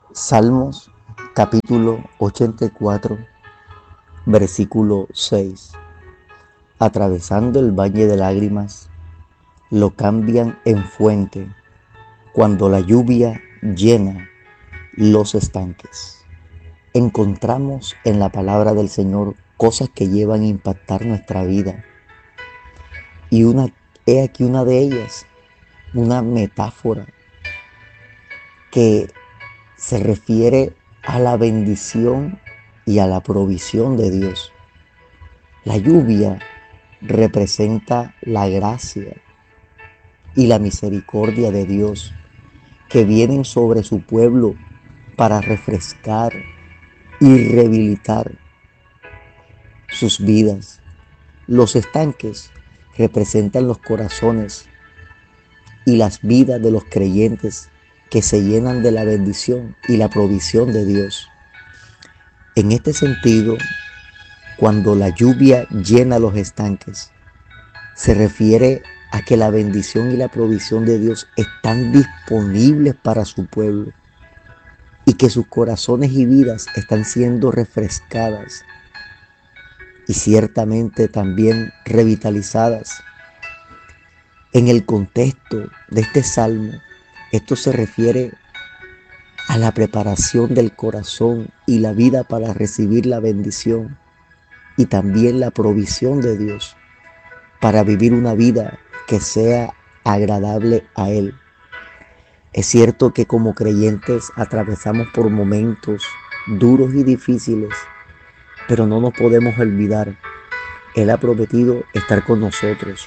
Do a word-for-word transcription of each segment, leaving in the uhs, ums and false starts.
Salmos capítulo ochenta y cuatro, versículo seis. Atravesando el valle de lágrimas, lo cambian en fuente cuando la lluvia llena los estanques. Encontramos en la palabra del Señor cosas que llevan a impactar nuestra vida. Y una, he aquí una de ellas, una metáfora que se refiere a la bendición y a la provisión de Dios. La lluvia representa la gracia y la misericordia de Dios que vienen sobre su pueblo para refrescar y rehabilitar sus vidas. Los estanques representan los corazones y las vidas de los creyentes que se llenan de la bendición y la provisión de Dios. En este sentido, cuando la lluvia llena los estanques, se refiere a que la bendición y la provisión de Dios están disponibles para su pueblo y que sus corazones y vidas están siendo refrescadas y ciertamente también revitalizadas. En el contexto de este salmo, esto se refiere a la preparación del corazón y la vida para recibir la bendición y también la provisión de Dios para vivir una vida que sea agradable a Él. Es cierto que como creyentes atravesamos por momentos duros y difíciles, pero no nos podemos olvidar. Él ha prometido estar con nosotros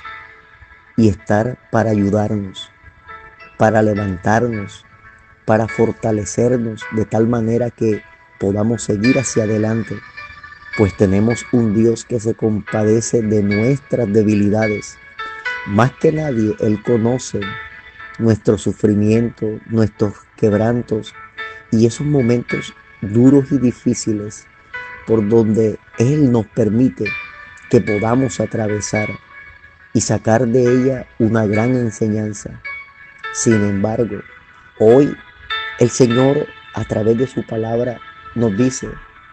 y estar para ayudarnos, para levantarnos, para fortalecernos de tal manera que podamos seguir hacia adelante, pues tenemos un Dios que se compadece de nuestras debilidades. Más que nadie, Él conoce nuestro sufrimiento, nuestros quebrantos y esos momentos duros y difíciles por donde Él nos permite que podamos atravesar y sacar de ella una gran enseñanza. Sin embargo, hoy el Señor, a través de su palabra, nos dice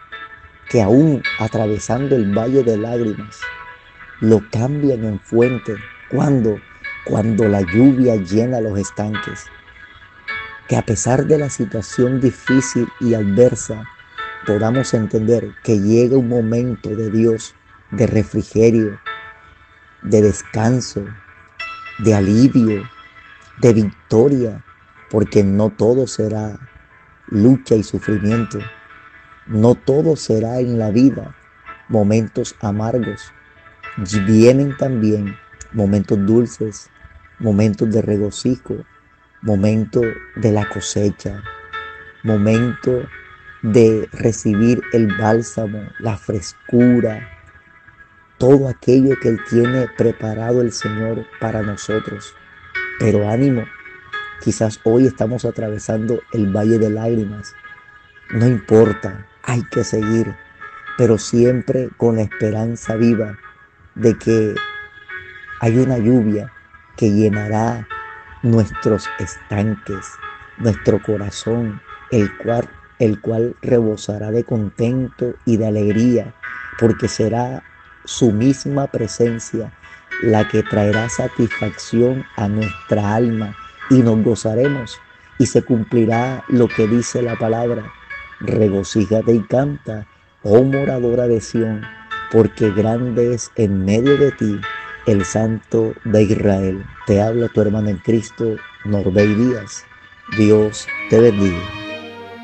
que aún atravesando el valle de lágrimas, lo cambian en fuente. ¿Cuándo? Cuando la lluvia llena los estanques. Que a pesar de la situación difícil y adversa, podamos entender que llega un momento de Dios, de refrigerio, de descanso, de alivio, de victoria, porque no todo será lucha y sufrimiento. No todo será en la vida momentos amargos. Vienen también momentos dulces, momentos de regocijo, momentos de la cosecha, momentos de recibir el bálsamo, la frescura, todo aquello que Él tiene preparado el Señor para nosotros. Pero ánimo, quizás hoy estamos atravesando el valle de lágrimas. No importa, hay que seguir, pero siempre con la esperanza viva de que hay una lluvia que llenará nuestros estanques, nuestro corazón, el cual, el cual rebosará de contento y de alegría, porque será su misma presencia la que traerá satisfacción a nuestra alma y nos gozaremos y se cumplirá lo que dice la palabra. Regocíjate y canta, oh moradora de Sión, porque grande es en medio de ti el Santo de Israel. Te habla tu hermano en Cristo, Norbey Díaz. Dios te bendiga.